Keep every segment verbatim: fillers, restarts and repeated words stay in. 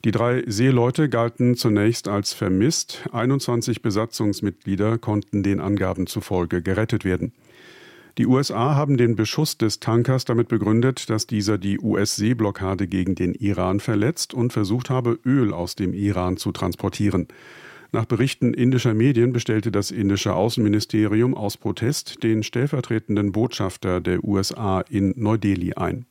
Die drei Seeleute galten zunächst als vermisst. einundzwanzig Besatzungsmitglieder konnten den Angaben zufolge gerettet werden. Die U S A haben den Beschuss des Tankers damit begründet, dass dieser die U S-Seeblockade gegen den Iran verletzt und versucht habe, Öl aus dem Iran zu transportieren. Nach Berichten indischer Medien bestellte das indische Außenministerium aus Protest den stellvertretenden Botschafter der U S A in Neu-Delhi ein.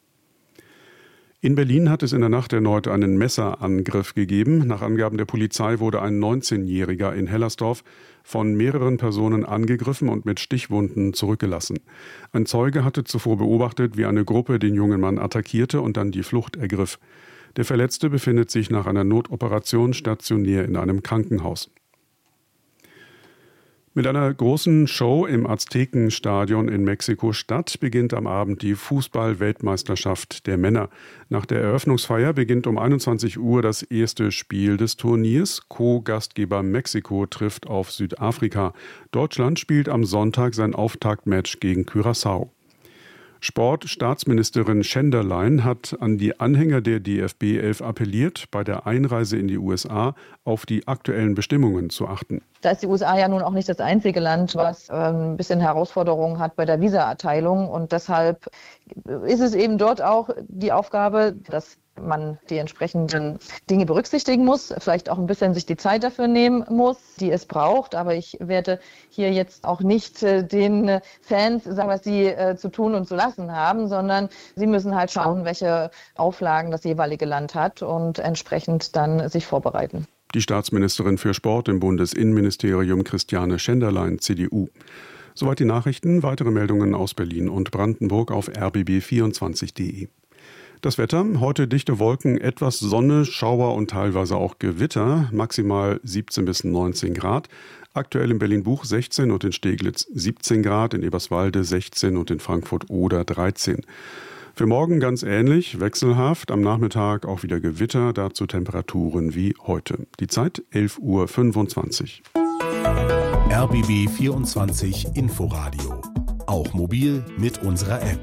In Berlin hat es in der Nacht erneut einen Messerangriff gegeben. Nach Angaben der Polizei wurde ein neunzehnjähriger in Hellersdorf von mehreren Personen angegriffen und mit Stichwunden zurückgelassen. Ein Zeuge hatte zuvor beobachtet, wie eine Gruppe den jungen Mann attackierte und dann die Flucht ergriff. Der Verletzte befindet sich nach einer Notoperation stationär in einem Krankenhaus. Mit einer großen Show im Aztekenstadion in Mexiko-Stadt beginnt am Abend die Fußball-Weltmeisterschaft der Männer. Nach der Eröffnungsfeier beginnt um einundzwanzig Uhr das erste Spiel des Turniers. Co-Gastgeber Mexiko trifft auf Südafrika. Deutschland spielt am Sonntag sein Auftaktmatch gegen Curaçao. Sportstaatsministerin Schenderlein hat an die Anhänger der D F B elf appelliert, bei der Einreise in die U S A auf die aktuellen Bestimmungen zu achten. Da ist die U S A ja nun auch nicht das einzige Land, was äh, ein bisschen Herausforderungen hat bei der Visaerteilung. Und deshalb ist es eben dort auch die Aufgabe, dass man die entsprechenden Dinge berücksichtigen muss, vielleicht auch ein bisschen sich die Zeit dafür nehmen muss, die es braucht. Aber ich werde hier jetzt auch nicht äh, den Fans sagen, was sie äh, zu tun und zu lassen haben, sondern sie müssen halt schauen, welche Auflagen das jeweilige Land hat und entsprechend dann sich vorbereiten. Die Staatsministerin für Sport im Bundesinnenministerium Christiane Schenderlein, C D U. Soweit die Nachrichten. Weitere Meldungen aus Berlin und Brandenburg auf r b b vierundzwanzig punkt de. Das Wetter, heute dichte Wolken, etwas Sonne, Schauer und teilweise auch Gewitter, maximal siebzehn bis neunzehn Grad. Aktuell in Berlin-Buch sechzehn und in Steglitz siebzehn Grad, in Eberswalde sechzehn und in Frankfurt-Oder dreizehn. Für morgen ganz ähnlich, wechselhaft, am Nachmittag auch wieder Gewitter, dazu Temperaturen wie heute. Die Zeit elf Uhr fünfundzwanzig. R B B vierundzwanzig Inforadio, auch mobil mit unserer App.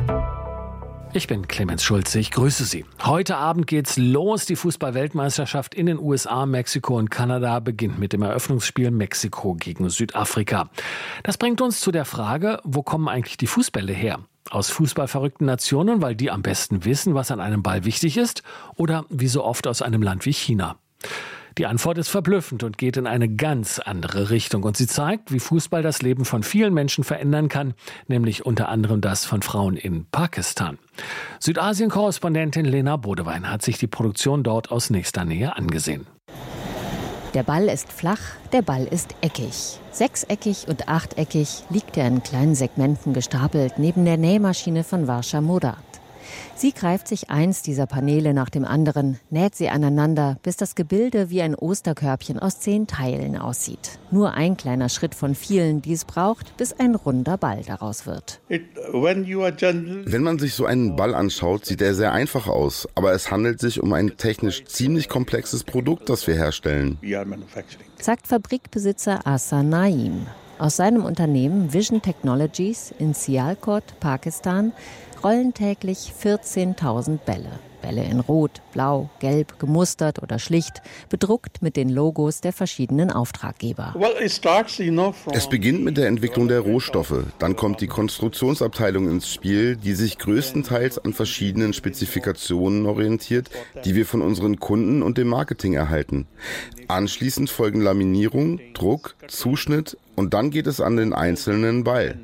Ich bin Clemens Schulze, ich grüße Sie. Heute Abend geht's los. Die Fußball-Weltmeisterschaft in den U S A, Mexiko und Kanada beginnt mit dem Eröffnungsspiel Mexiko gegen Südafrika. Das bringt uns zu der Frage, wo kommen eigentlich die Fußbälle her? Aus fußballverrückten Nationen, weil die am besten wissen, was an einem Ball wichtig ist? Oder wie so oft aus einem Land wie China? Die Antwort ist verblüffend und geht in eine ganz andere Richtung. Und sie zeigt, wie Fußball das Leben von vielen Menschen verändern kann, nämlich unter anderem das von Frauen in Pakistan. Südasien-Korrespondentin Lena Bodewein hat sich die Produktion dort aus nächster Nähe angesehen. Der Ball ist flach, der Ball ist eckig. Sechseckig und achteckig liegt er in kleinen Segmenten gestapelt neben der Nähmaschine von Varsha Murad. Sie greift sich eins dieser Paneele nach dem anderen, näht sie aneinander, bis das Gebilde wie ein Osterkörbchen aus zehn Teilen aussieht. Nur ein kleiner Schritt von vielen, die es braucht, bis ein runder Ball daraus wird. Wenn man sich so einen Ball anschaut, sieht er sehr einfach aus. Aber es handelt sich um ein technisch ziemlich komplexes Produkt, das wir herstellen, sagt Fabrikbesitzer Asa Naim. Aus seinem Unternehmen Vision Technologies in Sialkot, Pakistan, rollen täglich vierzehntausend Bälle. Bälle in Rot, Blau, Gelb, gemustert oder schlicht, bedruckt mit den Logos der verschiedenen Auftraggeber. Es beginnt mit der Entwicklung der Rohstoffe. Dann kommt die Konstruktionsabteilung ins Spiel, die sich größtenteils an verschiedenen Spezifikationen orientiert, die wir von unseren Kunden und dem Marketing erhalten. Anschließend folgen Laminierung, Druck, Zuschnitt und dann geht es an den einzelnen Ball.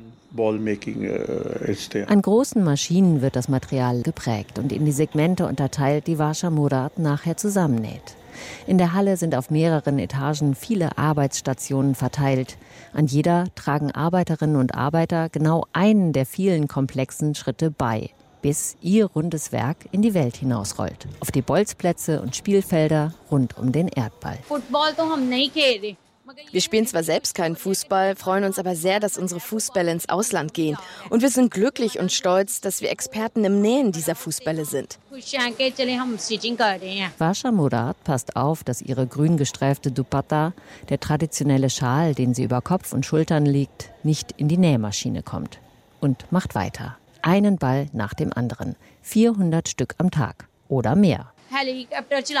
An großen Maschinen wird das Material geprägt und in die Segmente unterteilt, die Varsha Murad nachher zusammennäht. In der Halle sind auf mehreren Etagen viele Arbeitsstationen verteilt. An jeder tragen Arbeiterinnen und Arbeiter genau einen der vielen komplexen Schritte bei, bis ihr rundes Werk in die Welt hinausrollt. Auf die Bolzplätze und Spielfelder rund um den Erdball. Wir spielen zwar selbst keinen Fußball, freuen uns aber sehr, dass unsere Fußbälle ins Ausland gehen. Und wir sind glücklich und stolz, dass wir Experten im Nähen dieser Fußbälle sind. Varsha Murad passt auf, dass ihre grün gestreifte Dupatta, der traditionelle Schal, den sie über Kopf und Schultern liegt, nicht in die Nähmaschine kommt. Und macht weiter. Einen Ball nach dem anderen. vierhundert Stück am Tag oder mehr.